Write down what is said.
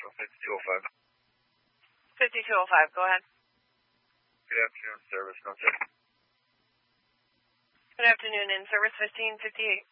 Central, 5205. 5205, go ahead. Good afternoon, service. No, sir. Good afternoon, in service 1558.